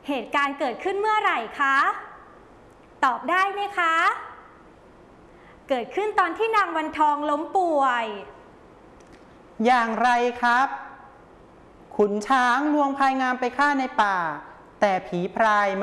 เหตุการณ์เกิดขึ้นเมื่อไหร่คะตอบได้ไหมคะเกิดขึ้นตอนที่นางวันทองล้มป่วยอย่างไรครับขุนช้างลวงพลายงามไปฆ่าในป่าแต่ผีพราย